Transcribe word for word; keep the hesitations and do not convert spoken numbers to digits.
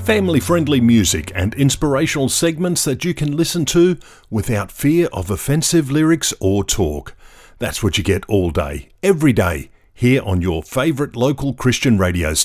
Family-friendly music and inspirational segments that you can listen to without fear of offensive lyrics or talk. That's what you get all day, every day, here on your favourite local Christian radio station.